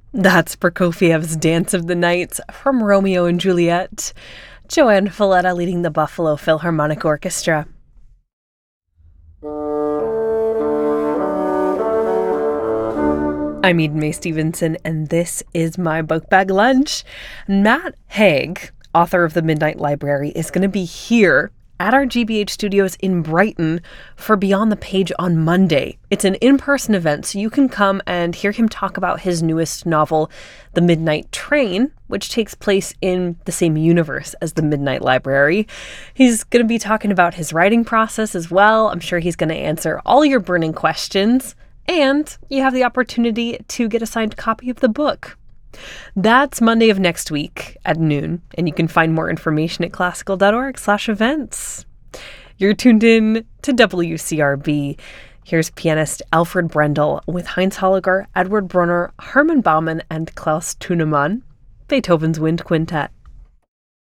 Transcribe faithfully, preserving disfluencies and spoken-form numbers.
That's Prokofiev's Dance of the Night from Romeo and Juliet. Joanne Falletta leading the Buffalo Philharmonic Orchestra. I'm Eden Mae Stevenson, and this is my Book Bag Lunch. Matt Haig, author of The Midnight Library, is going to be here at our G B H studios in Brighton for Beyond the Page on Monday. It's an in-person event, so you can come and hear him talk about his newest novel, The Midnight Train, which takes place in the same universe as The Midnight Library. He's going to be talking about his writing process as well. I'm sure he's going to answer all your burning questions, and you have the opportunity to get a signed copy of the book. That's Monday of next week at noon, and you can find more information at classical.org slash events. You're tuned in to W C R B. Here's pianist Alfred Brendel with Heinz Holliger, Edward Brunner, Hermann Baumann, and Klaus Thunemann, Beethoven's Wind Quintet.